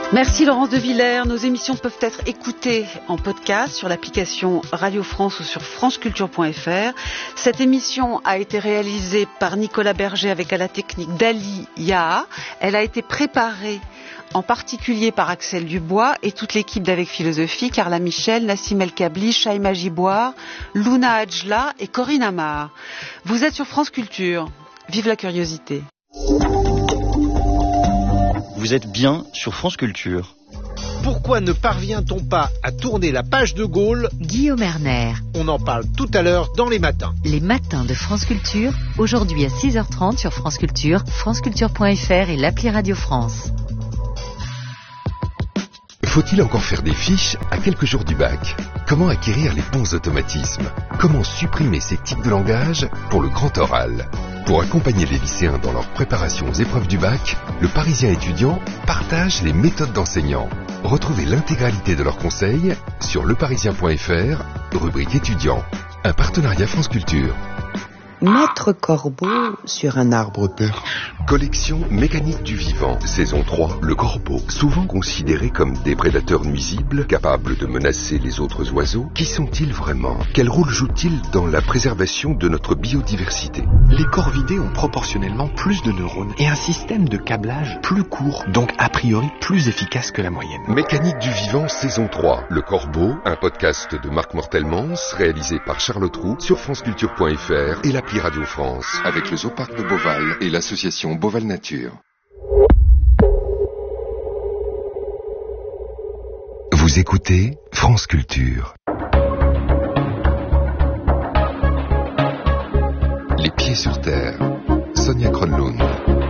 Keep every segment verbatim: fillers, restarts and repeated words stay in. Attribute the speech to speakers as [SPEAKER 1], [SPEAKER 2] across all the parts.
[SPEAKER 1] Merci Laurence de Villers. Nos émissions peuvent être écoutées en podcast sur l'application Radio France ou sur franceculture point f r. Cette émission a été réalisée par Nicolas Berger avec à la technique Dali Yaha. Elle a été préparée en particulier par Axel Dubois et toute l'équipe d'Avec Philosophie, Carla Michel, Nassim El Kabli, Shaima Giboire, Luna Adjla et Corinne Amar. Vous êtes sur France Culture. Vive la curiosité.
[SPEAKER 2] Vous êtes bien sur France Culture.
[SPEAKER 3] Pourquoi ne parvient-on pas à tourner la page de Gaulle ?
[SPEAKER 4] Guillaume Erner.
[SPEAKER 3] On en parle tout à l'heure dans Les Matins.
[SPEAKER 4] Les Matins de France Culture, aujourd'hui à six heures trente sur France Culture, franceculture point f r et l'appli Radio France.
[SPEAKER 5] Faut-il encore faire des fiches à quelques jours du bac ? Comment acquérir les bons automatismes ? Comment supprimer ces tics de langage pour le grand oral ? Pour accompagner les lycéens dans leur préparation aux épreuves du bac, le Parisien étudiant partage les méthodes d'enseignants. Retrouvez l'intégralité de leurs conseils sur leparisien point f r, rubrique étudiants. Un partenariat France Culture.
[SPEAKER 6] Maître Corbeau sur un arbre perche.
[SPEAKER 5] Collection mécanique du vivant, saison trois, le corbeau. Souvent considérés comme des prédateurs nuisibles, capables de menacer les autres oiseaux, qui sont-ils vraiment ? Quel rôle jouent-ils dans la préservation de notre biodiversité ?
[SPEAKER 7] Les corvidés ont proportionnellement plus de neurones et un système de câblage plus court, donc a priori plus efficace que la moyenne.
[SPEAKER 5] Mécanique du vivant, saison trois, le corbeau, un podcast de Marc Mortelmans, réalisé par Charlotte Roux sur franceculture point f r et l'appli Radio France, avec le Zooparc de Beauval et l'association Beauval Nature. Vous écoutez France Culture. Les pieds sur terre. Sonia Kronlund.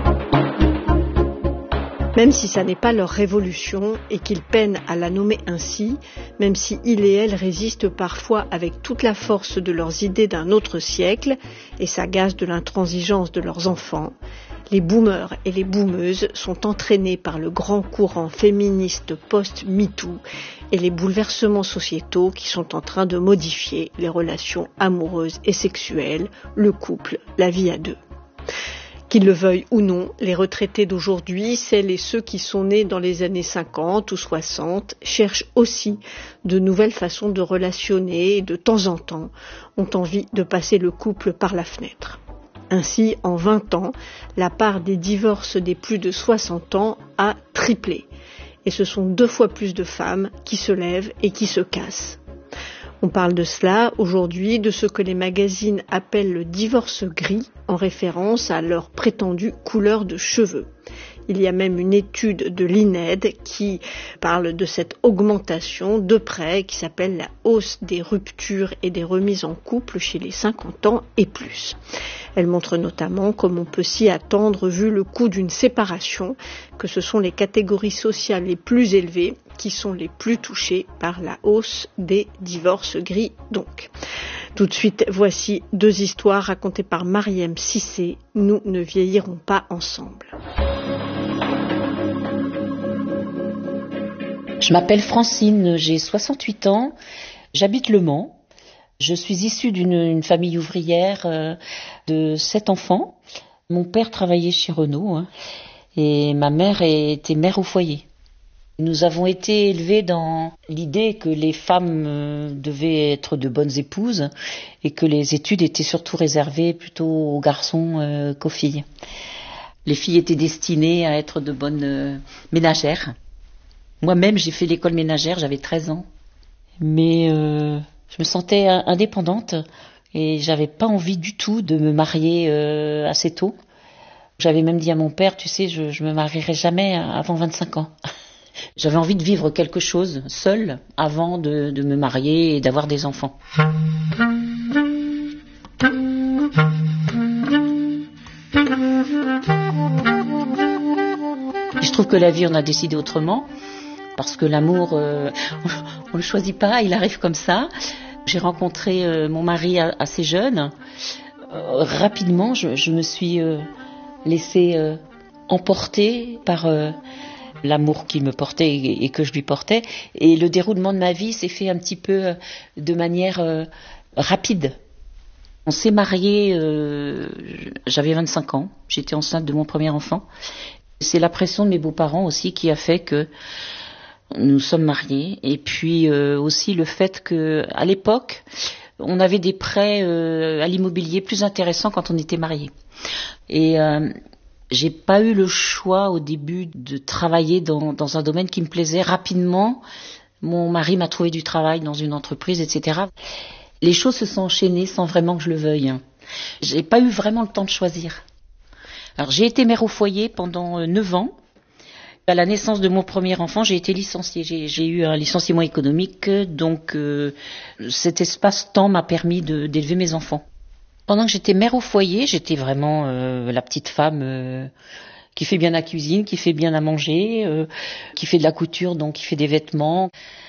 [SPEAKER 8] Même si ça n'est pas leur révolution et qu'ils peinent à la nommer ainsi, même si ils et elles résistent parfois avec toute la force de leurs idées d'un autre siècle et s'agacent de l'intransigeance de leurs enfants, les boomers et les boomeuses sont entraînés par le grand courant féministe post-MeToo et les bouleversements sociétaux qui sont en train de modifier les relations amoureuses et sexuelles, le couple, la vie à deux. Qu'ils le veuillent ou non, les retraités d'aujourd'hui, celles et ceux qui sont nés dans les années cinquante ou soixante, cherchent aussi de nouvelles façons de relationner et de temps en temps ont envie de passer le couple par la fenêtre. Ainsi, en vingt ans, la part des divorces des plus de soixante ans a triplé. Et ce sont deux fois plus de femmes qui se lèvent et qui se cassent. On parle de cela aujourd'hui, de ce que les magazines appellent le divorce gris, en référence à leur prétendue couleur de cheveux. Il y a même une étude de l'I N E D qui parle de cette augmentation de près, qui s'appelle la hausse des ruptures et des remises en couple chez les cinquante ans et plus. Elle montre notamment, comme on peut s'y attendre vu le coût d'une séparation, que ce sont les catégories sociales les plus élevées qui sont les plus touchées par la hausse des divorces gris donc. Tout de suite, voici deux histoires racontées par Mariem Cissé. Nous ne vieillirons pas ensemble.
[SPEAKER 9] Je m'appelle Francine, j'ai soixante-huit ans, j'habite Le Mans. Je suis issue d'une une famille ouvrière euh, de sept enfants. Mon père travaillait chez Renault hein, et ma mère était mère au foyer. Nous avons été élevés dans l'idée que les femmes euh, devaient être de bonnes épouses et que les études étaient surtout réservées plutôt aux garçons euh, qu'aux filles. Les filles étaient destinées à être de bonnes euh, ménagères. Moi-même, j'ai fait l'école ménagère, j'avais treize ans. Mais euh, je me sentais indépendante et j'avais pas envie du tout de me marier euh, assez tôt. J'avais même dit à mon père, tu sais, je, je me marierai jamais avant vingt-cinq ans. J'avais envie de vivre quelque chose seule avant de, de me marier et d'avoir des enfants. Je trouve que la vie, on a décidé autrement. Parce que l'amour, euh, on ne le choisit pas, il arrive comme ça. J'ai rencontré euh, mon mari assez jeune. Euh, rapidement, je, je me suis euh, laissée euh, emporter par euh, l'amour qu'il me portait et, et que je lui portais. Et le déroulement de ma vie s'est fait un petit peu euh, de manière euh, rapide. On s'est mariés, euh, j'avais vingt-cinq ans, j'étais enceinte de mon premier enfant. C'est la pression de mes beaux-parents aussi qui a fait que nous sommes mariés. Et puis euh, aussi le fait que, à l'époque, on avait des prêts euh, à l'immobilier plus intéressants quand on était mariés. Et euh, j'ai pas eu le choix au début de travailler dans, dans un domaine qui me plaisait. Rapidement, mon mari m'a trouvé du travail dans une entreprise, et cetera. Les choses se sont enchaînées sans vraiment que je le veuille. J'ai pas eu vraiment le temps de choisir. Alors j'ai été mère au foyer pendant neuf ans. À la naissance de mon premier enfant, j'ai été licenciée. J'ai, j'ai eu un licenciement économique, donc euh, cet espace-temps m'a permis de, d'élever mes enfants. Pendant que j'étais mère au foyer, j'étais vraiment euh, la petite femme euh, qui fait bien la cuisine, qui fait bien à manger, euh, qui fait de la couture, donc qui fait des vêtements.